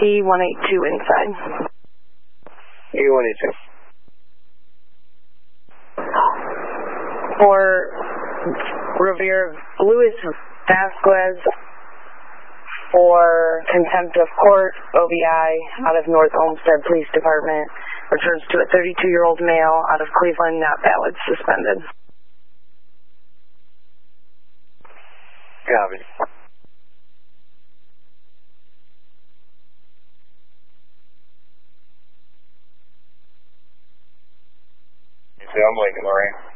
E182 inside. E182. For Revere Luis Vasquez for contempt of court, OVI, out of North Olmsted Police Department, returns to a 32-year-old male out of Cleveland, not valid, suspended. Copy. I'm Lincoln, Lorraine.